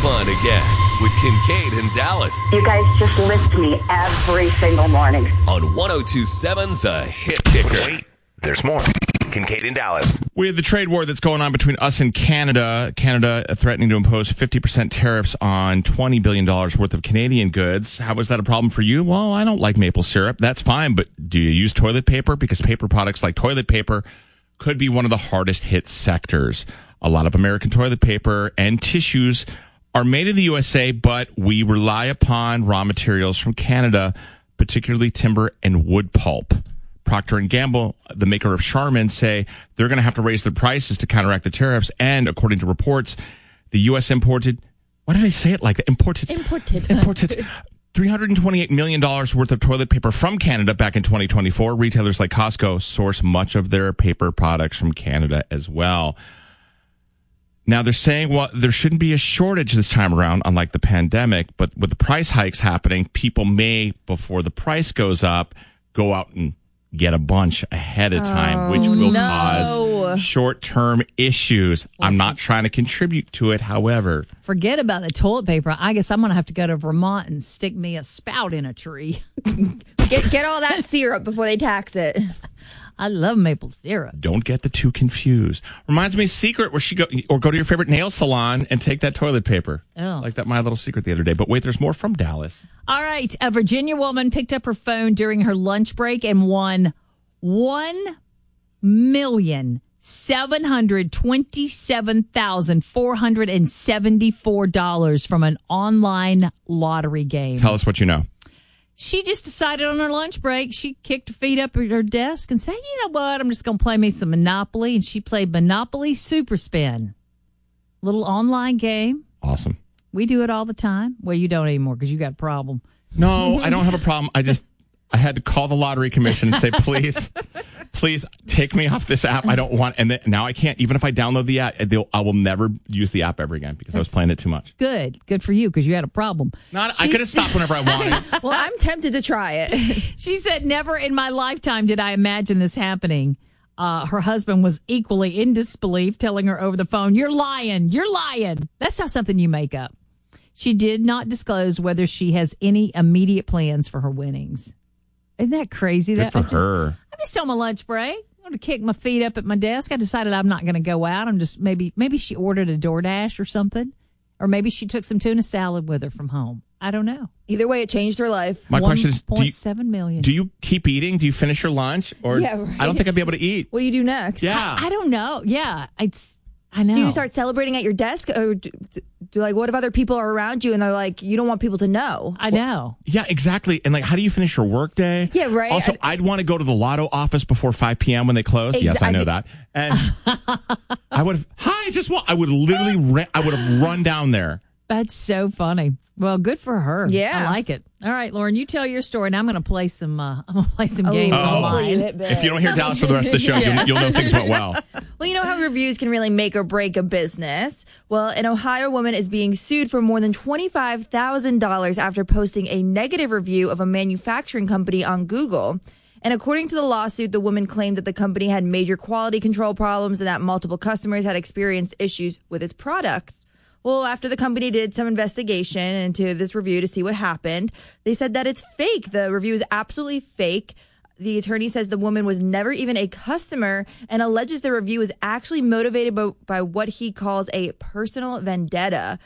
fun again with Kincaid and Dallas You guys just lift me every single morning. on 102.7 The Hit Kicker. Wait, there's more. Kincaid and Dallas. We have the trade war that's going on between us and Canada. Canada threatening to impose 50% tariffs on $20 billion worth of Canadian goods. How is that a problem for you? Well, I don't like maple syrup. That's fine, but do you use toilet paper? Because paper products like toilet paper could be one of the hardest hit sectors. A lot of American toilet paper and tissues are made in the USA, but we rely upon raw materials from Canada, particularly timber and wood pulp. Procter & Gamble, the maker of Charmin, say they're going to have to raise their prices to counteract the tariffs. And according to reports, the U.S. imported, why did I say it like that? Imported $328 million worth of toilet paper from Canada back in 2024. Retailers like Costco source much of their paper products from Canada as well. Now, they're saying, well, there shouldn't be a shortage this time around, unlike the pandemic. But with the price hikes happening, people may, before the price goes up, go out and get a bunch ahead of time, which will cause short-term issues. I'm not trying to contribute to it, however. Forget about the toilet paper. I guess I'm going to have to go to Vermont and stick me a spout in a tree. Get all that syrup before they tax it. I love maple syrup. Don't get the two confused. Reminds me of Secret, where go to your favorite nail salon and take that toilet paper. Oh. Like that My Little Secret the other day. But wait, there's more from Dallas. All right. A Virginia woman picked up her phone during her lunch break and won $1,727,474 from an online lottery game. Tell us what you know. She just decided on her lunch break, she kicked her feet up at her desk and said, you know what, I'm just going to play me some Monopoly. And she played Monopoly Super Spin. Little online game. Awesome. We do it all the time. Well, you don't anymore because you got a problem. No, I don't have a problem. I had to call the lottery commission and say, please take me off this app. I don't want, and then, now I can't, even if I download the app, I will never use the app ever again because I was playing it too much. Good for you because you had a problem. I could have stopped whenever I wanted. Well, I'm tempted to try it. She said, never in my lifetime did I imagine this happening. Her husband was equally in disbelief, telling her over the phone, you're lying. That's not something you make up. She did not disclose whether she has any immediate plans for her winnings. Isn't that crazy? Good for her. I'm just on my lunch break. I'm going to kick my feet up at my desk. I decided I'm not going to go out. I'm just maybe she ordered a DoorDash or something. Or maybe she took some tuna salad with her from home. I don't know. Either way, it changed her life. My question is, $1.7 million. Do you keep eating? Do you finish your lunch? Or Yeah, right. I don't think I'd be able to eat. What do you do next? Yeah. I don't know. Yeah, I know. Do you start celebrating at your desk? Or do what if other people are around you and they're like, you don't want people to know? I know. Yeah, exactly. And how do you finish your work day? Yeah, right. Also, I'd want to go to the lotto office before 5 p.m. when they close. Yes, I know that. And I would have, I would have run down there. That's so funny. Well, good for her. Yeah. I like it. All right, Lauren, you tell your story, and I'm going to play some games online. If you don't hear Dallas for the rest of the show, you'll know things went well. Well, you know how reviews can really make or break a business? Well, an Ohio woman is being sued for more than $25,000 after posting a negative review of a manufacturing company on Google. And according to the lawsuit, the woman claimed that the company had major quality control problems and that multiple customers had experienced issues with its products. Well, after the company did some investigation into this review to see what happened, they said that it's fake. The review is absolutely fake. The attorney says the woman was never even a customer and alleges the review is actually motivated by what he calls a personal vendetta.